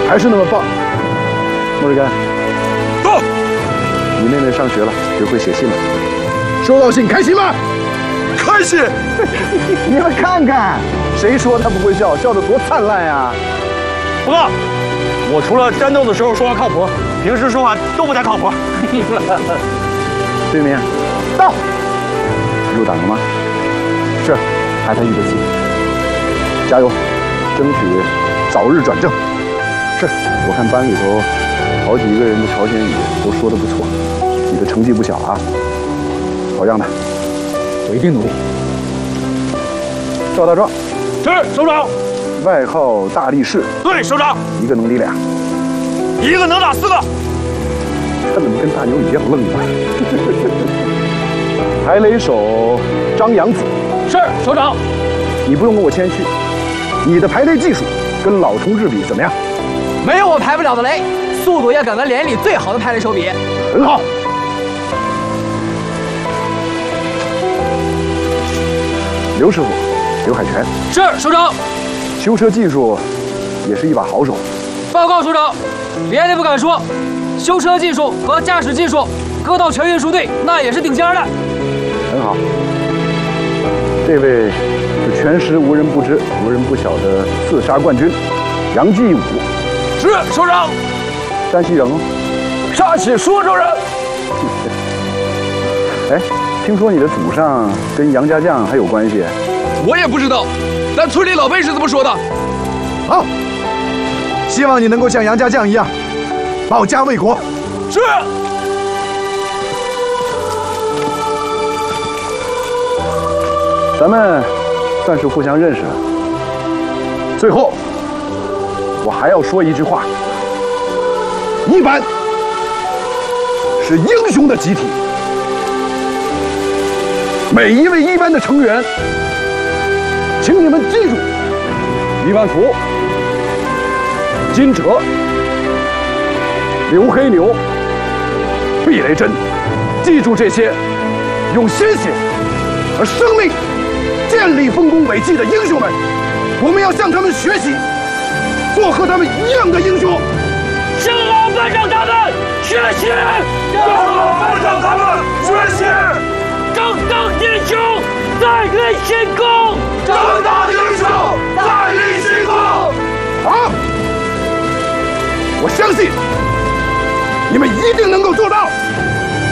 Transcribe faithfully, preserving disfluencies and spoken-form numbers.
还是那么棒。莫瑞根， 到。 你妹妹上学了，学会写信了。收到信开心吗？ 开心。 你们看看，谁说他不会笑？笑得多灿烂呀！ 报告，我除了战斗的时候说话靠谱，平时说话都不太靠谱。 对面，到。入党了吗？是，还在预备期。加油，争取早日转正。是，我看班里头好几个人的朝鲜语都说得不错，你的成绩不小啊，好样的！我一定努力。赵大壮， 是首长。 外号大力士。 对，首长。 一个能抵俩， 一个能打四个。 他怎么跟大牛一样愣啊？排雷手张扬子。 是首长。 你不用跟我谦虚，你的排雷技术跟老同志比怎么样？ 没有我排不了的雷，速度也敢跟连里最好的排雷手比。 很好。刘师傅，刘海泉。 是首长。 修车技术也是一把好手。 报告首长，连里不敢说，修车技术和驾驶技术，搁到全运输队那也是顶尖的。 很好。这位是全师无人不知、无人不晓的刺杀冠军杨继武。 是首长。 山西人哦。 山西舒州人。 哎，听说你的祖上跟杨家将还有关系？ 我也不知道，但村里老辈是这么说的。 好，希望你能够像杨家将一样，保家卫国。 是。 咱们算是互相认识了。最后，我还要说一句话：一班是英雄的集体，每一位一班的成员，请你们记住李万福、金哲、刘黑牛、毕雷珍，记住这些用鲜血和生命建立丰功伟绩的英雄们，我们要向他们学习，做和他们一样的英雄。 向老班长他们学习， 向老班长他们学习。 正当英雄，再立新功。 正当英雄，再立新功。 好，我相信你们一定能够做到。